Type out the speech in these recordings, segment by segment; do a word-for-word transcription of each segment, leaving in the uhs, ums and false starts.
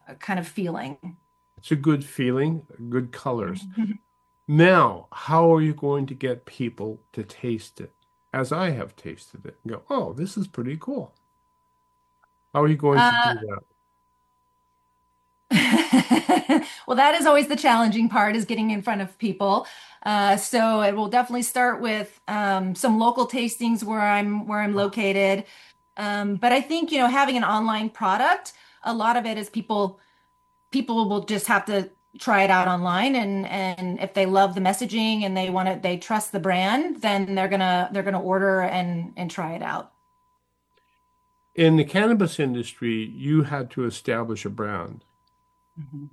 kind of feeling. It's a good feeling, good colors. Now, how are you going to get people to taste it as I have tasted it and go, oh, this is pretty cool? How are you going to Uh, do that? well, that is always the challenging part is getting in front of people. Uh, so it will definitely start with um, some local tastings where I'm where I'm located. Um, but I think, you know, having an online product, a lot of it is people people will just have to try it out online and and if they love the messaging and they want to they trust the brand, then they're gonna they're gonna order and and try it out. In the cannabis industry, you had to establish a brand Mhm.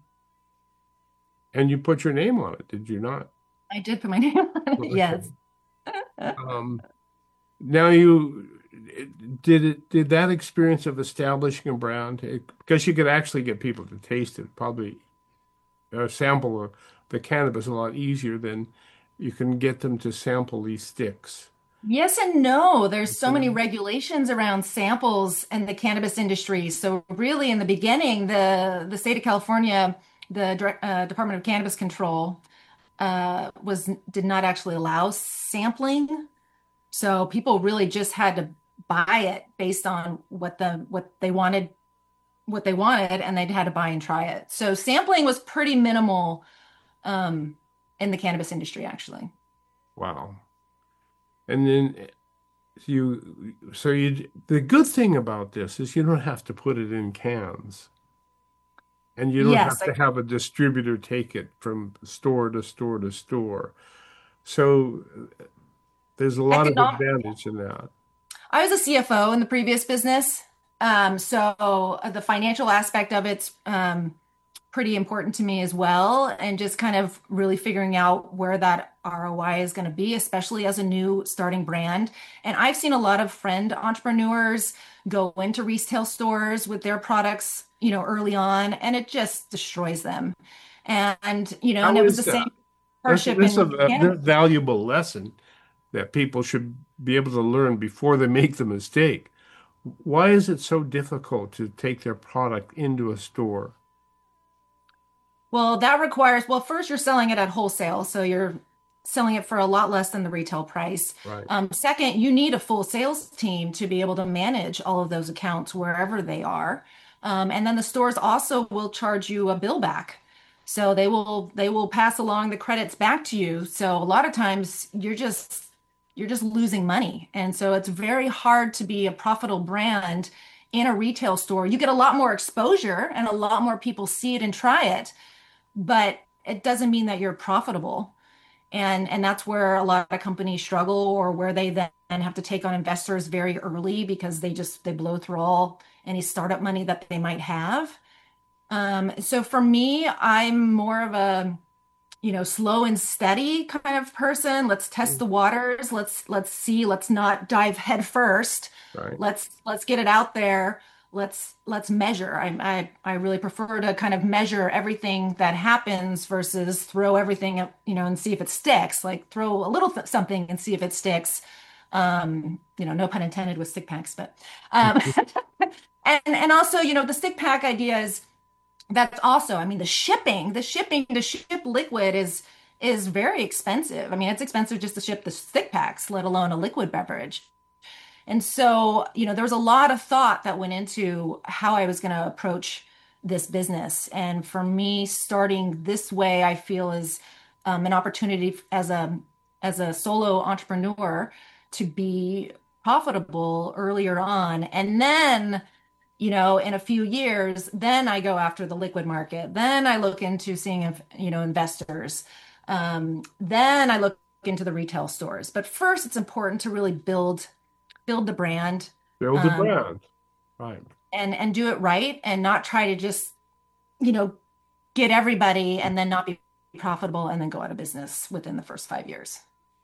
and you put your name on it, did you not? I did put my name on it, Okay. yes. Um, now you did it did that experience of establishing a brand it- because you could actually get people to taste it, probably a sample of the cannabis a lot easier than you can get them to sample these sticks. Yes and no. There's so many Okay. regulations around samples in the cannabis industry. So really, in the beginning, the the state of California, the Dir- uh, Department of Cannabis Control, uh, was did not actually allow sampling. So people really just had to buy it based on what the what they wanted, what they wanted, and they'd had to buy and try it. So sampling was pretty minimal um, in the cannabis industry, actually. Wow. And then you, so you, the good thing about this is you don't have to put it in cans and you don't Yes, have to have a distributor take it from store to store to store. So there's a lot of economic. advantage in that. I was a C F O in the previous business. Um, so uh, the financial aspect of it's um, pretty important to me as well. And just kind of really figuring out where that R O I is going to be, especially as a new starting brand. And I've seen a lot of friend entrepreneurs go into retail stores with their products, you know, early on, and it just destroys them. And, you know, and How it was is the same that? That's, hardship that's a, in a cannabis. valuable lesson that people should be able to learn before they make the mistake. Why is it so difficult to take their product into a store? Well, that requires, well, first you're selling it at wholesale, so you're selling it for a lot less than the retail price. Right. Um, second, you need a full sales team to be able to manage all of those accounts wherever they are. Um, and then the stores also will charge you a bill back. So they will they will pass along the credits back to you. So a lot of times you're just you're just losing money. And so it's very hard to be a profitable brand in a retail store. You get a lot more exposure and a lot more people see it and try it, but it doesn't mean that you're profitable. And and that's where a lot of companies struggle or where they then have to take on investors very early because they just they blow through all any startup money that they might have. Um, so for me, I'm more of a, you know, slow and steady kind of person. Let's test the waters. Let's let's see, let's not dive head first. Right. Let's let's get it out there. Let's let's measure. I I I really prefer to kind of measure everything that happens versus throw everything up, you know, and see if it sticks. Like throw a little th something and see if it sticks. Um, you know, no pun intended with stick packs, but um and and also, you know, the stick pack idea is that's also, I mean, the shipping, the shipping to ship liquid is is very expensive. I mean, it's expensive just to ship the stick packs, let alone a liquid beverage. And so, you know, there was a lot of thought that went into how I was going to approach this business. And for me, starting this way, I feel is um, an opportunity as a as a solo entrepreneur to be profitable earlier on, and then you know, in a few years, then I go after the liquid market. Then I look into seeing if, you know, investors. Um, then I look into the retail stores. But first, it's important to really build build the brand, Build a um, brand. Right. and and do it right, and not try to just, you know, get everybody and then not be profitable and then go out of business within the first five years.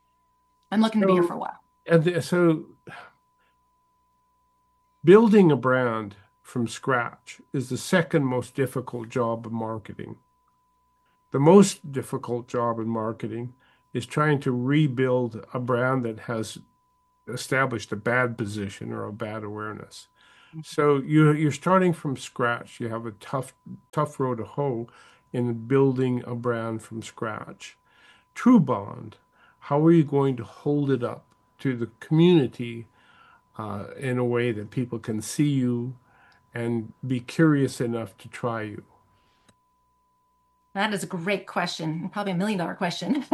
I'm looking to be here So, for a while. and the- so building a brand from scratch is the second most difficult job of marketing. The most difficult job in marketing is trying to rebuild a brand that has established a bad position or a bad awareness. So you you're starting from scratch. You have a tough tough road to hoe in building a brand from scratch. True Bond, how are you going to hold it up to the community uh, in a way that people can see you and be curious enough to try you? That is a great question, probably a million dollar question.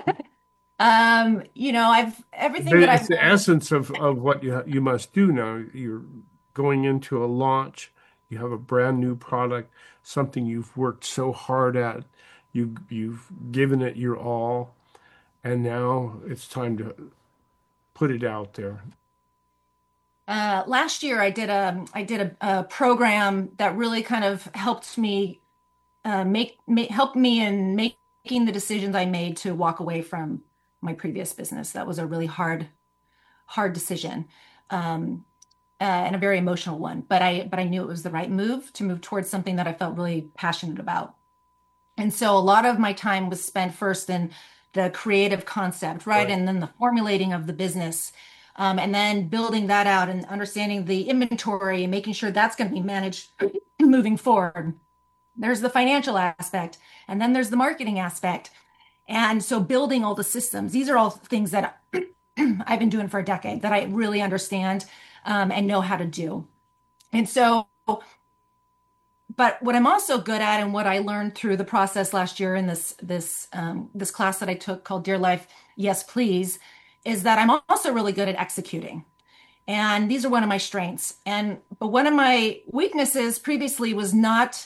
Um, you know, I've everything But that it's I've the learned. essence of, of what you you must do now. You're going into a launch. You have a brand new product, something you've worked so hard at. You you've given it your all, and now it's time to put it out there. Uh, last year, I did a I did a, a program that really kind of helped me uh, make, make helped me in making the decisions I made to walk away from my previous business. That was a really hard hard decision, um, uh, and a very emotional one. But I but I knew it was the right move to move towards something that I felt really passionate about. And so a lot of my time was spent first in the creative concept, right? Right. And then the formulating of the business. Um, and then building that out and understanding the inventory and making sure that's going to be managed moving forward. There's the financial aspect, and then there's the marketing aspect. And so building all the systems, these are all things that I've been doing for a decade that I really understand, um, and know how to do. And so, but what I'm also good at, and what I learned through the process last year in this this um, this class that I took called Dear Life, Yes Please, is that I'm also really good at executing. And these are one of my strengths. And but one of my weaknesses previously was not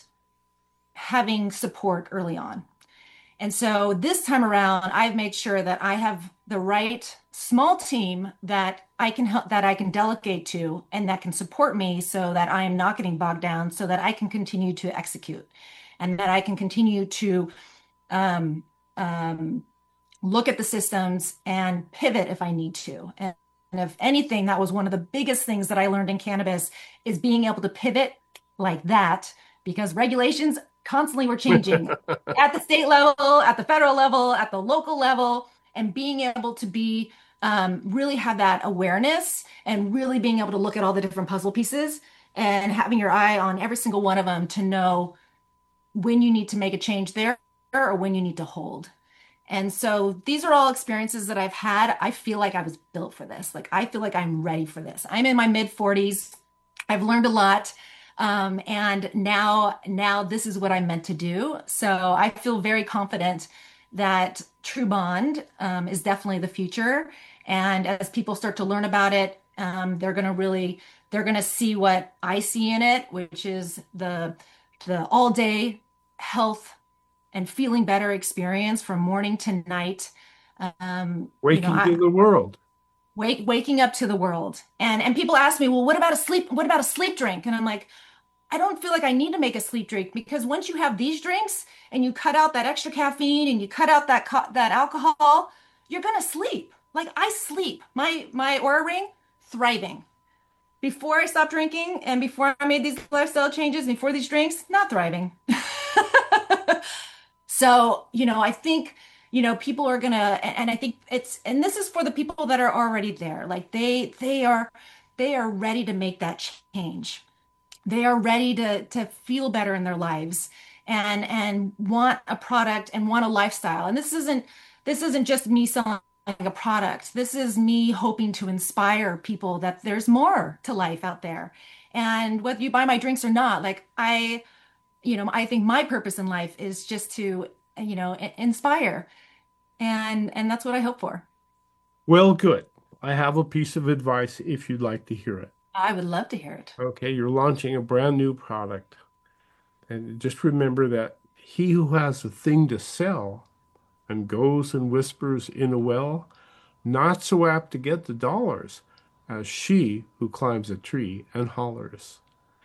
having support early on. And so this time around, I've made sure that I have the right small team that I can help, that I can delegate to, and that can support me so that I am not getting bogged down, so that I can continue to execute, and that I can continue to um, um, look at the systems and pivot if I need to. And, and if anything, that was one of the biggest things that I learned in cannabis, is being able to pivot like that, because regulations constantly were changing at the state level, at the federal level, at the local level, and being able to be um, really have that awareness and really being able to look at all the different puzzle pieces and having your eye on every single one of them to know when you need to make a change there or when you need to hold. And so these are all experiences that I've had. I feel like I was built for this. Like, I feel like I'm ready for this. I'm in my mid forties. I've learned a lot. Um, and now, now this is what I'm meant to do. So I feel very confident that True Bond um, is definitely the future. And as people start to learn about it, um, they're going to really, they're going to see what I see in it, which is the the all day health and feeling better experience from morning to night. Um, you know, Waking I, to the world. wake, waking up to the world. And and people ask me, well, what about a sleep? What about a sleep drink? And I'm like, I don't feel like I need to make a sleep drink, because once you have these drinks and you cut out that extra caffeine and you cut out that co- that alcohol, you're gonna sleep. Like, I sleep. My my Aura Ring, thriving. Before I stopped drinking and before I made these lifestyle changes, before these drinks, not thriving. So, you know, I think, you know, people are gonna, and I think it's, and this is for the people that are already there. Like, they, they are, they are ready to make that change. They are ready to, to feel better in their lives, and, and want a product and want a lifestyle. And this isn't, this isn't just me selling a product. This is me hoping to inspire people that there's more to life out there. And whether you buy my drinks or not, like, I, you know, I think my purpose in life is just to, you know, inspire. And and that's what I hope for. Well, good. I have a piece of advice if you'd like to hear it. I would love to hear it. Okay, you're launching a brand new product. And just remember that he who has a thing to sell and goes and whispers in a well, not so apt to get the dollars as she who climbs a tree and hollers.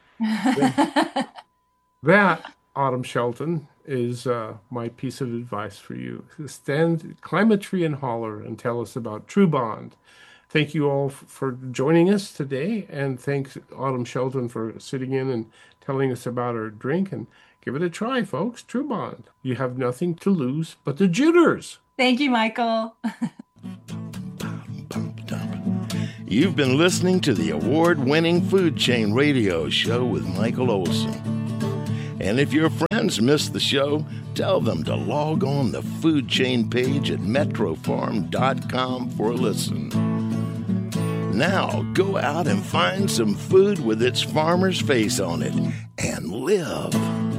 That, Autumn Shelton, is uh, my piece of advice for you. Stand, climb a tree and holler and tell us about True Bond. Thank you all f- for joining us today, and thanks Autumn Shelton for sitting in and telling us about her drink. And give it a try, folks. True Bond. You have nothing to lose but the jitters. Thank you, Michael. You've been listening to the award-winning Food Chain Radio Show with Michael Olson. And if your friends missed the show, tell them to log on the Food Chain page at metro farm dot com for a listen. Now, go out and find some food with its farmer's face on it and live.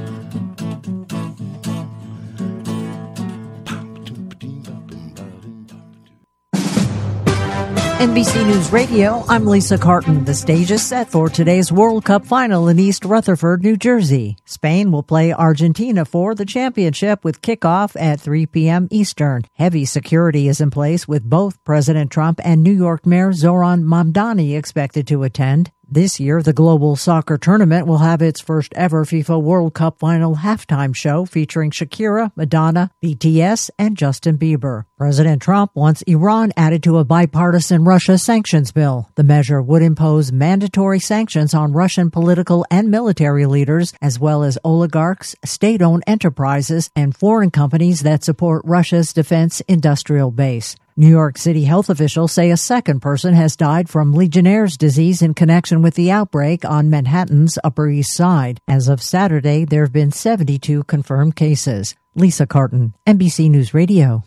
N B C News Radio, I'm Lisa Carton. The stage is set for today's World Cup final in East Rutherford, New Jersey. Spain will play Argentina for the championship with kickoff at three p.m. Eastern. Heavy security is in place with both President Trump and New York Mayor Zoran Mamdani expected to attend. This year, the global soccer tournament will have its first ever FIFA World Cup final halftime show featuring Shakira, Madonna, B T S, and Justin Bieber. President Trump wants Iran added to a bipartisan Russia sanctions bill. The measure would impose mandatory sanctions on Russian political and military leaders, as well as oligarchs, state-owned enterprises, and foreign companies that support Russia's defense industrial base. New York City health officials say a second person has died from Legionnaire's disease in connection with the outbreak on Manhattan's Upper East Side. As of Saturday, there have been seventy-two confirmed cases. Lisa Carton, N B C News Radio.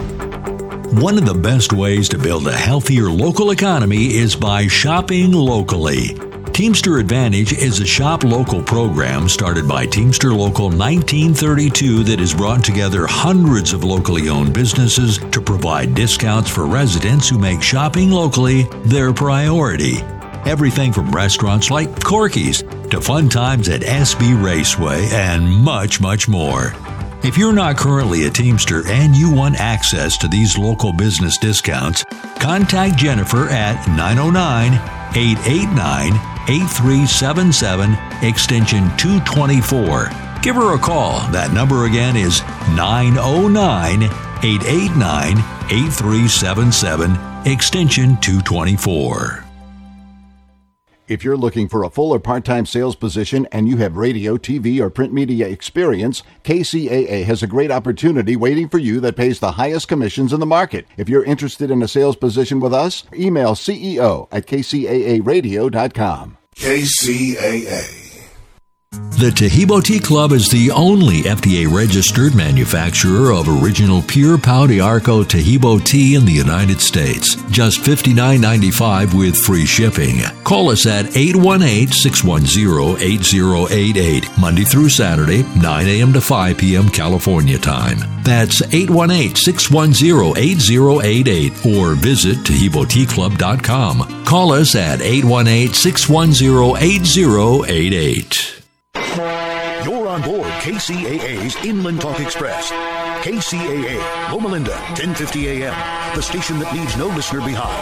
One of the best ways to build a healthier local economy is by shopping locally. Teamster Advantage is a shop local program started by Teamster Local nineteen thirty-two that has brought together hundreds of locally owned businesses to provide discounts for residents who make shopping locally their priority. Everything from restaurants like Corky's to fun times at S B Raceway and much, much more. If you're not currently a Teamster and you want access to these local business discounts, contact Jennifer at nine oh nine, eight eight nine, eight three seven seven, extension two twenty-four. Give her a call. That number again is nine oh nine, eight eight nine, eight three seven seven, extension two twenty-four. If you're looking for a full or part-time sales position and you have radio, T V, or print media experience, K C A A has a great opportunity waiting for you that pays the highest commissions in the market. If you're interested in a sales position with us, email C E O at K C A A radio dot com. K C A A. The Taheebo Tea Club is the only F D A-registered manufacturer of original pure Pau d'Arco Taheebo tea in the United States. Just fifty-nine ninety-five with free shipping. Call us at eight one eight, six one zero, eight zero eight eight, Monday through Saturday, nine a.m. to five p.m. California time. That's eight one eight, six one zero, eight zero eight eight, or visit Taheebo Tea Club dot com. Call us at eight one eight, six one zero, eight zero eight eight. You're on board K C A A's Inland Talk Express. K C A A, Loma Linda, ten fifty a.m. The station that leaves no listener behind.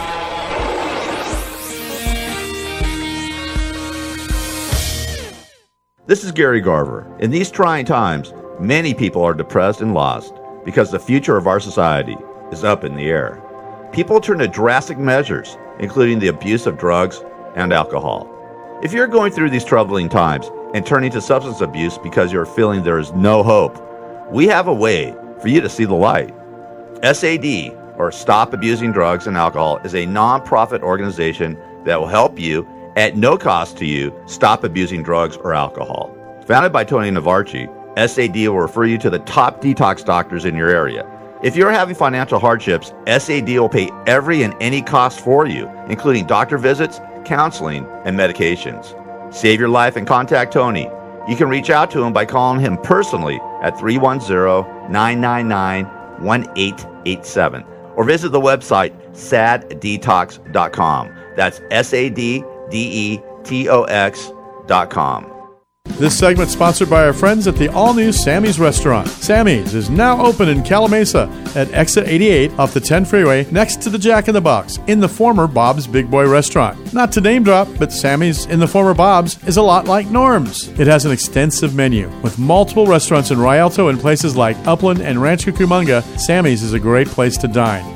This is Gary Garver. In these trying times, many people are depressed and lost because the future of our society is up in the air. People turn to drastic measures, including the abuse of drugs and alcohol. If you're going through these troubling times and turning to substance abuse because you're feeling there is no hope, we have a way for you to see the light. S A D, or Stop Abusing Drugs and Alcohol, is a non-profit organization that will help you, at no cost to you, stop abusing drugs or alcohol. Founded by Tony Navarchi, S A D will refer you to the top detox doctors in your area. If you're having financial hardships, S A D will pay every and any cost for you, including doctor visits, counseling, and medications. Save your life and contact Tony. You can reach out to him by calling him personally at three one zero, nine nine nine, one eight eight seven or visit the website sad detox dot com. That's S A D D E T O X dot com. This segment sponsored by our friends at the all-new Sammy's Restaurant. Sammy's is now open in Calamasa at exit eighty-eight off the ten freeway next to the Jack in the Box in the former Bob's Big Boy Restaurant. Not to name drop, but Sammy's in the former Bob's is a lot like Norm's. It has an extensive menu. With multiple restaurants in Rialto and places like Upland and Rancho Cucamonga, Sammy's is a great place to dine.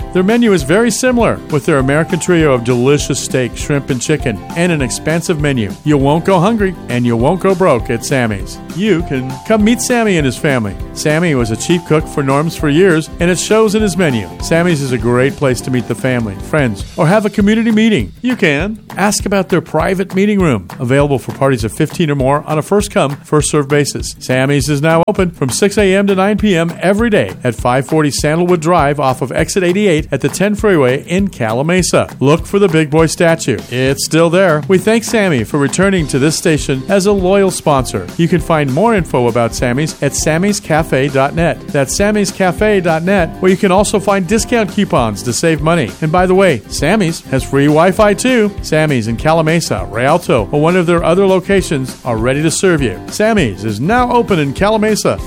Their menu is very similar, with their American trio of delicious steak, shrimp, and chicken, and an expansive menu. You won't go hungry, and you won't go broke at Sammy's. You can come meet Sammy and his family. Sammy was a chief cook for Norm's for years, and it shows in his menu. Sammy's is a great place to meet the family, friends, or have a community meeting. You can ask about their private meeting room, available for parties of fifteen or more on a first-come, first-served basis. Sammy's is now open from six a.m. to nine p.m. every day at five forty Sandalwood Drive off of Exit eighty-eight at the ten Freeway in Calamasa. Look for the Big Boy statue. It's still there. We thank Sammy for returning to this station as a loyal sponsor. You can find more info about Sammy's at sammys cafe dot net. That's sammys cafe dot net, where you can also find discount coupons to save money. And by the way, Sammy's has free Wi-Fi too. Sammy's in Calamasa, Rialto, or one of their other locations are ready to serve you. Sammy's is now open in Calamasa.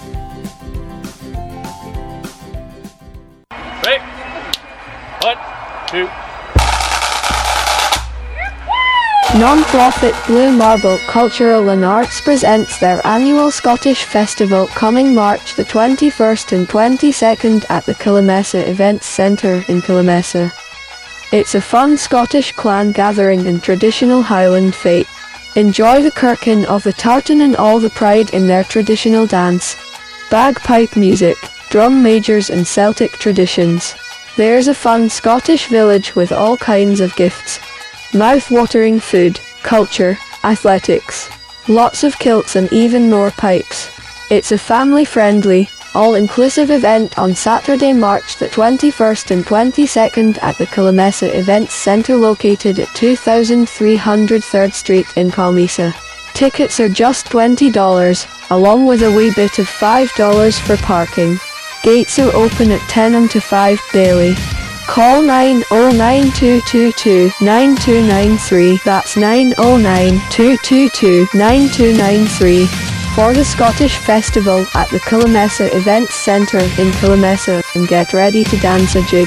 Ready? One, two. Non-profit Blue Marble Cultural and Arts presents their annual Scottish Festival coming March the twenty-first and twenty-second at the Calamasa Events Centre in Calamasa. It's a fun Scottish clan gathering in traditional Highland fete. Enjoy the kirkin of the tartan and all the pride in their traditional dance, bagpipe music, drum majors and Celtic traditions. There's a fun Scottish village with all kinds of gifts, mouth-watering food, culture, athletics, lots of kilts and even more pipes. It's a family-friendly, all-inclusive event on Saturday, March the twenty-first and twenty-second at the Calamasa Events Centre located at two thousand three hundred third Street in Calamasa. Tickets are just twenty dollars, along with a wee bit of five dollars for parking. Gates are open at ten a.m. to five daily. Call nine oh nine, two two two, nine two nine three, that's nine oh nine, two two two, nine two nine three, for the Scottish Festival at the Calamasa Events Centre in Calamasa, and get ready to dance a jig.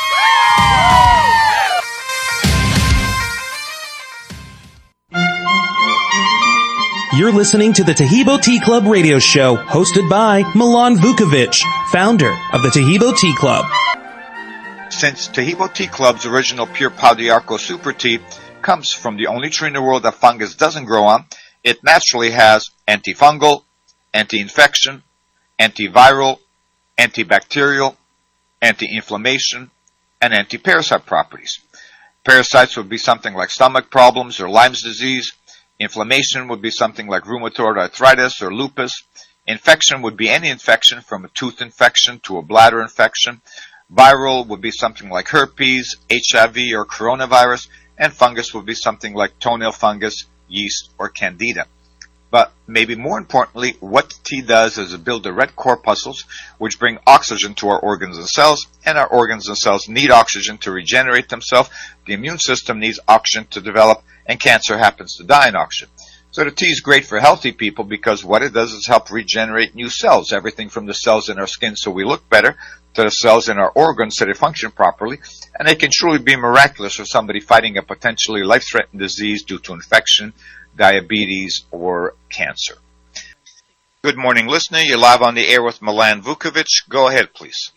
You're listening to the Taheebo Tea Club radio show, hosted by Milan Vukovic, founder of the Taheebo Tea Club. Since Taheebo Tea Club's original pure Pau d'Arco Super Tea comes from the only tree in the world that fungus doesn't grow on, it naturally has antifungal, anti-infection, antiviral, antibacterial, anti-inflammation, and anti-parasite properties. Parasites would be something like stomach problems or Lyme's disease. Inflammation would be something like rheumatoid arthritis or lupus. Infection would be any infection from a tooth infection to a bladder infection. Viral would be something like herpes, H I V, or coronavirus. And fungus would be something like toenail fungus, yeast, or candida. But maybe more importantly, what the tea does is it builds the red corpuscles, which bring oxygen to our organs and cells, and our organs and cells need oxygen to regenerate themselves. The immune system needs oxygen to develop, and cancer happens to die in oxygen. So the tea is great for healthy people because what it does is help regenerate new cells, everything from the cells in our skin so we look better, to the cells in our organs so they function properly, and they can truly be miraculous for somebody fighting a potentially life-threatening disease due to infection, diabetes, or cancer. Good morning, listener. You're live on the air with Milan Vukovic. Go ahead, please.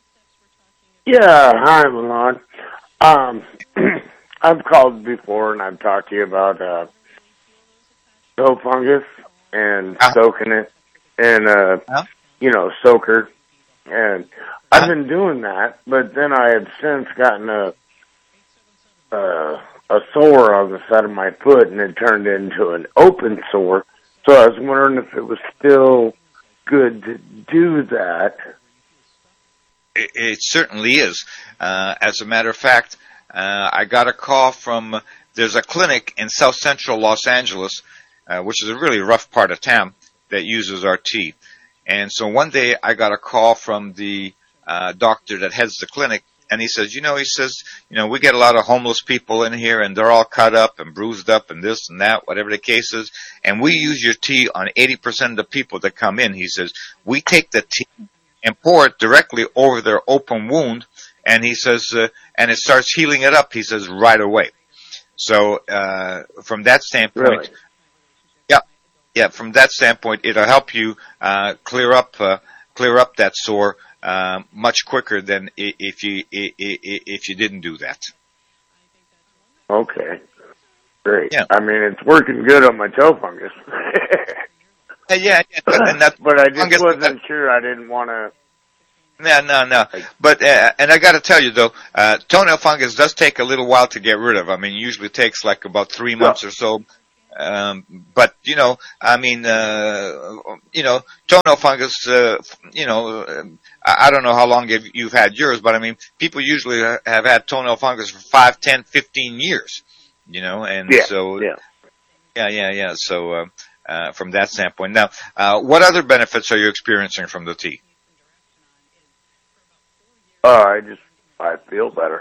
Yeah, hi, Milan. Um, I've called before and I've talked to you about uh, toe fungus and uh-huh. soaking it and, uh, uh-huh. you know, soaker. And I've uh-huh. been doing that, but then I have since gotten a uh, a sore on the side of my foot, and it turned into an open sore. So I was wondering if it was still good to do that. It, it certainly is. Uh, as a matter of fact, uh, I got a call from, there's a clinic in South Central Los Angeles, uh, which is a really rough part of town, that uses our tea. And so one day I got a call from the uh, doctor that heads the clinic, and he says, you know, he says, you know, we get a lot of homeless people in here, and they're all cut up and bruised up and this and that, whatever the case is, and we use your tea on eighty percent of the people that come in. He says, we take the tea and pour it directly over their open wound, and he says, uh, and it starts healing it up, he says, right away. So uh, from that standpoint, really? yeah, yeah, from that standpoint, it'll help you uh, clear up uh, clear up that sore uh, much quicker than if you if you didn't do that. Okay, great. Yeah. I mean, it's working good on my toe fungus. yeah, yeah, and that, but I just fungus, wasn't that, sure. I didn't want to. No, no, no. But uh, and I got to tell you though, uh, toenail fungus does take a little while to get rid of. I mean, it usually takes like about three months yeah. or so. Um, but you know, I mean, uh, you know, toenail fungus. Uh, you know, uh, I don't know how long you've, you've had yours, but I mean, people usually have had toenail fungus for five, ten, fifteen years. You know, and yeah, so yeah, yeah, yeah, yeah. So uh, uh, from that standpoint, now, uh, what other benefits are you experiencing from the tea? Uh, I just, I feel better.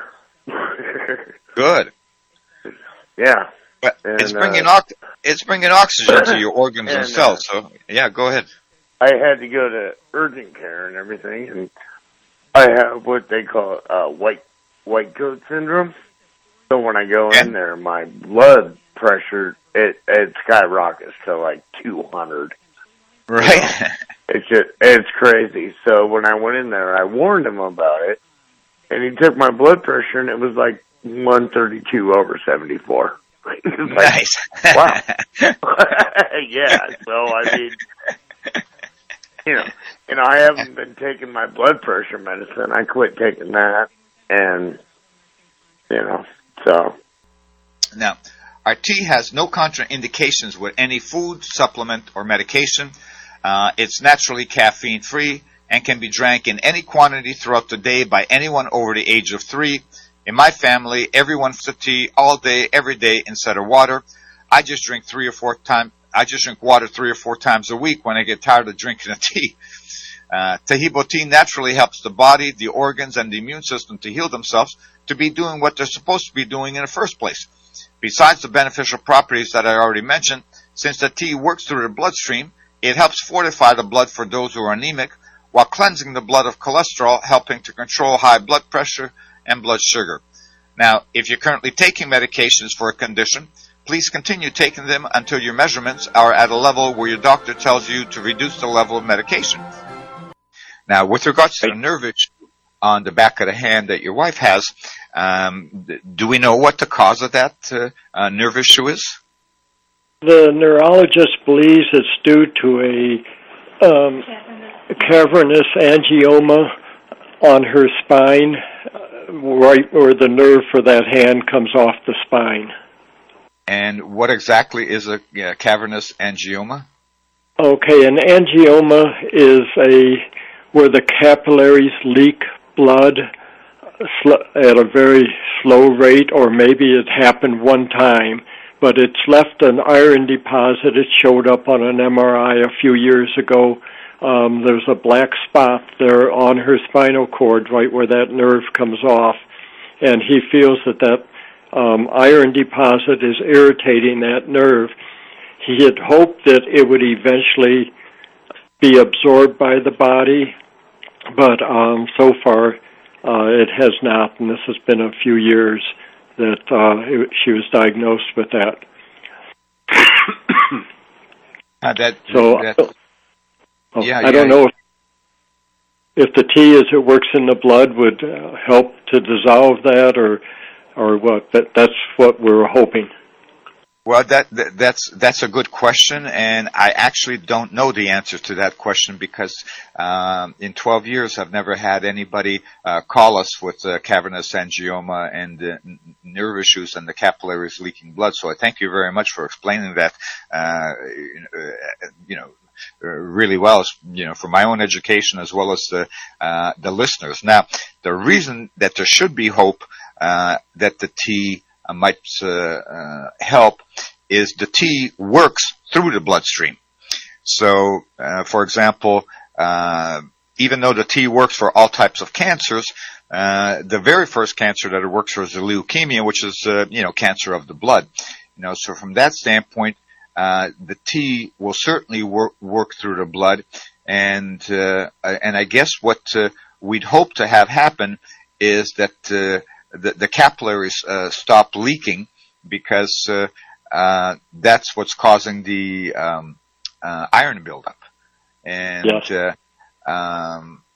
Good. Yeah. But and, it's bringing uh, ox- it's bringing oxygen to your organs and, and cells. Uh, so yeah, go ahead. I had to go to urgent care and everything, and I have what they call uh, white white coat syndrome. So when I go in there, my blood pressure it it skyrockets to like two hundred. Right. It's just, it's crazy. So when I went in there, I warned him about it, and he took my blood pressure, and it was like one thirty-two over seventy-four. Like, nice. Wow. Yeah. So I mean, you know, and I haven't been taking my blood pressure medicine. I quit taking that, and you know, so. Now, our tea has no contraindications with any food, supplement, or medication. Uh, it's naturally caffeine-free and can be drank in any quantity throughout the day by anyone over the age of three. In my family, everyone drinks tea all day, every day instead of water. I just drink three or four times. I just drink water three or four times a week when I get tired of drinking the tea. Uh, Taheebo tea naturally helps the body, the organs, and the immune system to heal themselves to be doing what they're supposed to be doing in the first place. Besides the beneficial properties that I already mentioned, since the tea works through the bloodstream, it helps fortify the blood for those who are anemic, while cleansing the blood of cholesterol, helping to control high blood pressure and blood sugar. Now, if you're currently taking medications for a condition, please continue taking them until your measurements are at a level where your doctor tells you to reduce the level of medication. Now, with regards to the nerve issue on the back of the hand that your wife has, um, do we know what the cause of that uh, uh, nerve issue is? The neurologist believes it's due to a, um, a cavernous angioma on her spine, uh, right where the nerve for that hand comes off the spine. And what exactly is a uh, cavernous angioma? Okay, an angioma is a where the capillaries leak blood at a very slow rate, or maybe it happened one time, but it's left an iron deposit. It showed up on an M R I a few years ago. Um, there's a black spot there on her spinal cord, right where that nerve comes off, and he feels that that um, iron deposit is irritating that nerve. He had hoped that it would eventually be absorbed by the body, but um, so far uh, it has not, and this has been a few years that uh, it, she was diagnosed with that. Uh, that so, that, oh, yeah, I yeah, don't know if, if the tea, as it works in the blood, would uh, help to dissolve that, or or what. But that's what we're hoping. Well, that, that that's that's a good question, and I actually don't know the answer to that question because um, in twelve years I've never had anybody uh, call us with uh, cavernous angioma and uh, nerve issues and the capillaries leaking blood. So I thank you very much for explaining that, uh, you know, really well, you know, for my own education as well as the uh, the listeners. Now, the reason that there should be hope uh, that the tea Uh, might uh, uh, help is the tea works through the bloodstream. So, uh, for example, uh, even though the tea works for all types of cancers, uh, the very first cancer that it works for is the leukemia, which is, uh, you know, cancer of the blood. You know, so from that standpoint, uh, the tea will certainly work, work through the blood. And, uh, and I guess what uh, we'd hope to have happen is that, uh, The, the capillaries uh, stop leaking because uh, uh, that's what's causing the um, uh, iron buildup. And yes. uh, um,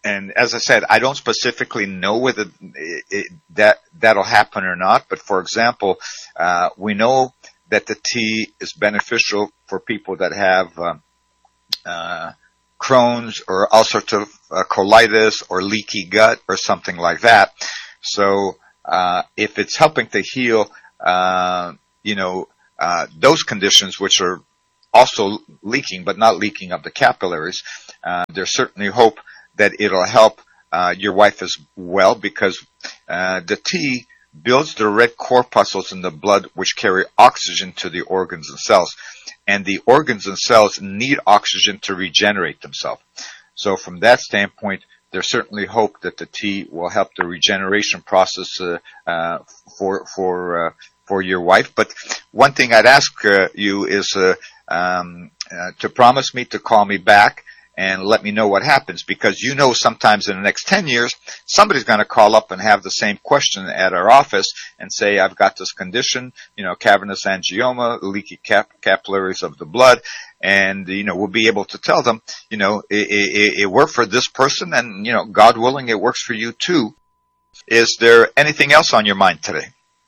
and as I said, I don't specifically know whether it, it, that that'll happen or not. But for example, uh, we know that the tea is beneficial for people that have uh, uh, Crohn's or all sorts of uh, colitis or leaky gut or something like that. So uh, if it's helping to heal, uh, you know, uh, those conditions which are also leaking, but not leaking of the capillaries, uh, there's certainly hope that it'll help uh, your wife as well, because uh, the tea builds the red corpuscles in the blood which carry oxygen to the organs and cells. And the organs and cells need oxygen to regenerate themselves. So from that standpoint, there's certainly hope that the tea will help the regeneration process uh, uh, for for uh, for your wife. But one thing I'd ask uh, you is uh, um, uh, to promise me to call me back and let me know what happens, because you know sometimes in the next ten years, somebody's going to call up and have the same question at our office and say, I've got this condition, you know, cavernous angioma, leaky cap- capillaries of the blood, and, you know, we'll be able to tell them, you know, it, it, it worked for this person, and, you know, God willing, it works for you too. Is there anything else on your mind today?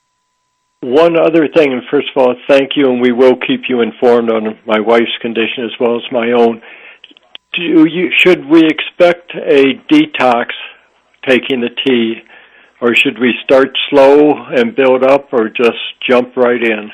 One other thing, and first of all, thank you, and we will keep you informed on my wife's condition as well as my own. Do you, should we expect a detox taking the tea, or should we start slow and build up, or just jump right in?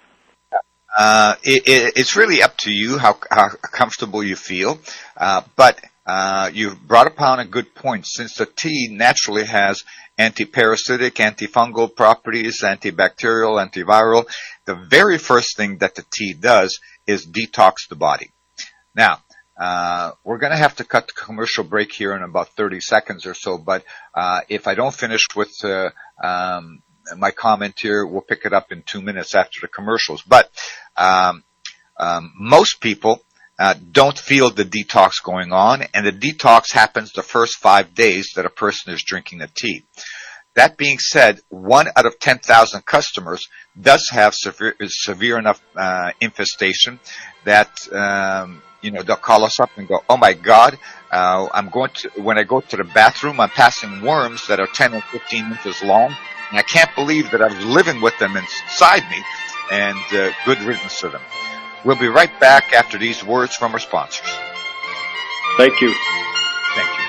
Uh, it, it, it's really up to you how, how comfortable you feel, uh, but uh, you've brought upon a good point. Since the tea naturally has antiparasitic, antifungal properties, antibacterial, antiviral, the very first thing that the tea does is detox the body. Now, Uh, we're going to have to cut the commercial break here in about thirty seconds or so, but uh, if I don't finish with uh, um, my comment here, we'll pick it up in two minutes after the commercials. But um, um, most people uh, don't feel the detox going on, and the detox happens the first five days that a person is drinking the tea. That being said, one out of ten thousand customers does have severe, severe enough uh, infestation that um, you know, they'll call us up and go, oh my God, uh, I'm going to, when I go to the bathroom, I'm passing worms that are ten or fifteen inches long, and I can't believe that I was living with them inside me, and uh, good riddance to them. We'll be right back after these words from our sponsors. Thank you. Thank you.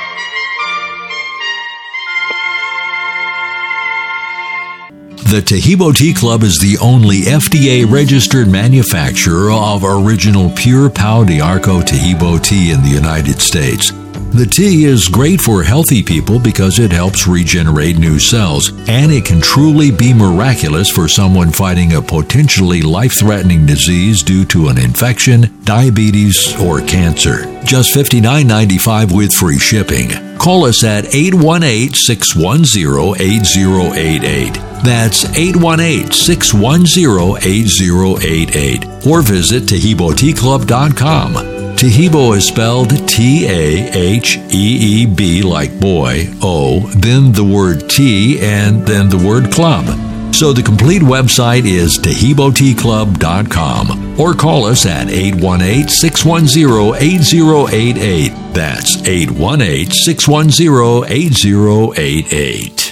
The Taheebo Tea Club is the only F D A-registered manufacturer of original pure Pau d'Arco Taheebo tea in the United States. The tea is great for healthy people because it helps regenerate new cells, and it can truly be miraculous for someone fighting a potentially life-threatening disease due to an infection, diabetes, or cancer. Just fifty-nine ninety-five with free shipping. Call us at eight one eight, six one zero, eight zero eight eight. That's eight one eight, six one zero, eight zero eight eight. Or visit Taheebo Tea Club dot com. Taheebo is spelled T A H E E B like boy, O, then the word tea, and then the word club. So the complete website is Taheebo Tea Club dot com. Or call us at eight one eight, six one zero, eight zero eight eight. That's eight one eight, six one zero, eight zero eight eight.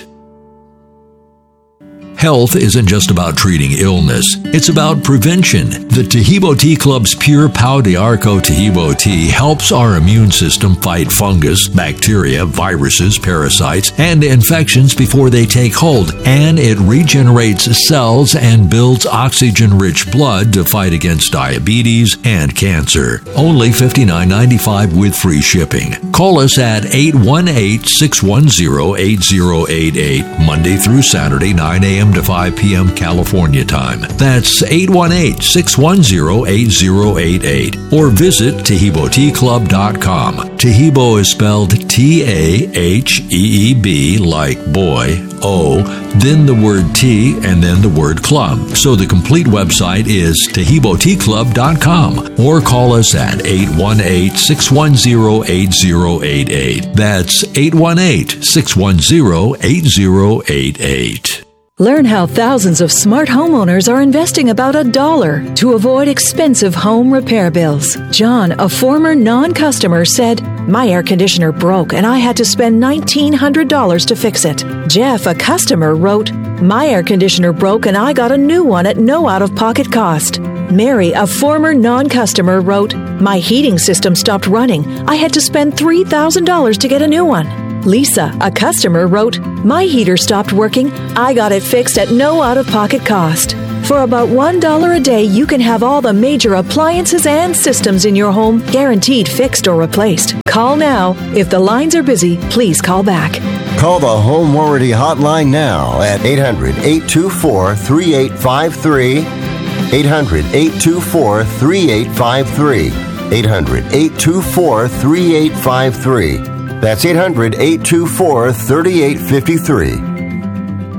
Health isn't just about treating illness, it's about prevention. The Taheebo Tea Club's pure Pau d'Arco Taheebo tea helps our immune system fight fungus, bacteria, viruses, parasites, and infections before they take hold, and it regenerates cells and builds oxygen-rich blood to fight against diabetes and cancer. Only fifty-nine ninety-five with free shipping. Call us at eight one eight, six one zero, eight zero eight eight, Monday through Saturday, nine a.m. to five p.m. California time. That's eight one eight, six one zero, eight zero eight eight. Or visit Taheebo Tea Club dot com. Taheebo is spelled T A H E E B like boy, O, then the word tea, and then the word club. So the complete website is Taheebo Tea Club dot com. Or call us at eight one eight, six one zero, eight zero eight eight. That's eight one eight, six one zero, eight zero eight eight. Learn how thousands of smart homeowners are investing about a dollar to avoid expensive home repair bills. John, a former non-customer, said, My air conditioner broke and I had to spend nineteen hundred dollars to fix it. Jeff, a customer, wrote, my air conditioner broke and I got a new one at no out-of-pocket cost. Mary, a former non-customer, wrote, my heating system stopped running. I had to spend three thousand dollars to get a new one. Lisa, a customer, wrote, my heater stopped working. I got it fixed at no out-of-pocket cost. For about one dollar a day, you can have all the major appliances and systems in your home guaranteed fixed or replaced. Call now. If the lines are busy, please call back. Call the Home Warranty Hotline now at eight hundred, eight two four, three eight five three. eight hundred, eight two four, three eight five three. eight hundred, eight two four, three eight five three. That's eight hundred, eight two four, three eight five three.